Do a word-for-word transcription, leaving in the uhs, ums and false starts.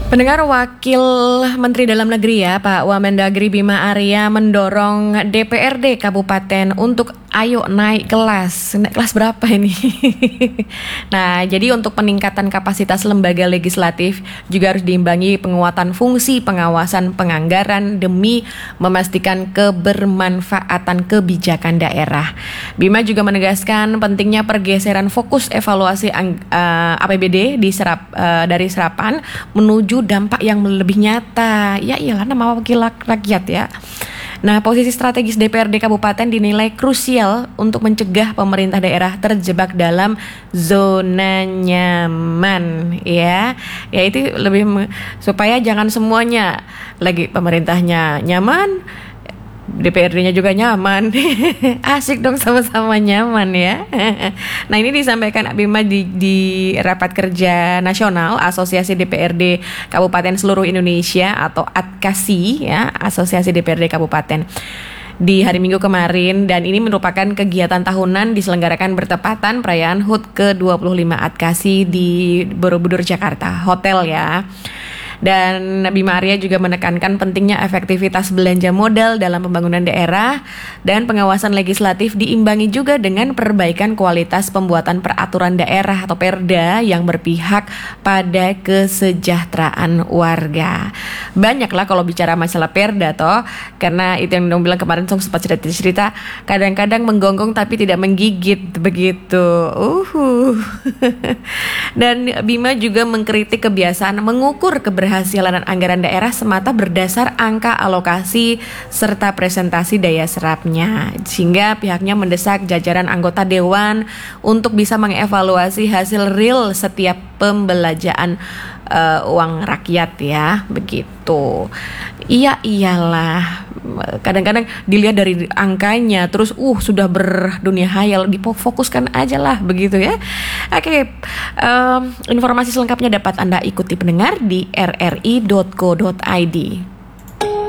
Pendengar, Wakil Menteri Dalam Negeri ya Pak Wamendagri Bima Arya mendorong D P R D Kabupaten untuk ayo naik kelas. Naik kelas berapa ini? Nah, jadi untuk peningkatan kapasitas lembaga legislatif juga harus diimbangi penguatan fungsi pengawasan penganggaran demi memastikan kebermanfaatan kebijakan daerah. Bima juga menegaskan pentingnya pergeseran fokus evaluasi uh, A P B D di serap, uh, dari serapan menuju dampak yang lebih nyata. Ya iyalah, nama wakil rakyat ya. Nah, posisi strategis D P R D Kabupaten dinilai krusial untuk mencegah pemerintah daerah terjebak dalam zona nyaman ya. Ya itu lebih me- supaya jangan semuanya lagi pemerintahnya nyaman, D P R D-nya juga nyaman. Asik dong, sama-sama nyaman ya. Nah, ini disampaikan Bima di, di rapat kerja nasional Asosiasi D P R D Kabupaten Seluruh Indonesia atau A D K A S I ya, Asosiasi D P R D Kabupaten, di hari Minggu kemarin, dan ini merupakan kegiatan tahunan diselenggarakan bertepatan perayaan H U T ke dua puluh lima A D K A S I di Borobudur, Jakarta, hotel ya. Dan Bima Arya juga menekankan pentingnya efektivitas belanja modal dalam pembangunan daerah dan pengawasan legislatif diimbangi juga dengan perbaikan kualitas pembuatan peraturan daerah atau Perda yang berpihak pada kesejahteraan warga. Banyaklah kalau bicara masalah Perda toh, karena itu yang dong bilang kemarin sempat cerita-cerita, kadang-kadang menggonggong tapi tidak menggigit begitu. Uhuh. Dan Bima juga mengkritik kebiasaan mengukur keberhasilan Hasil anggaran daerah semata berdasar angka alokasi serta presentasi daya serapnya, sehingga pihaknya mendesak jajaran anggota dewan untuk bisa mengevaluasi hasil real setiap pembelanjaan uh, uang rakyat ya, begitu. Iya iyalah, kadang-kadang dilihat dari angkanya terus uh sudah berdunia hayal, difokuskan aja lah begitu ya. Oke, um, informasi selengkapnya dapat Anda ikuti pendengar di r r i dot co dot i d.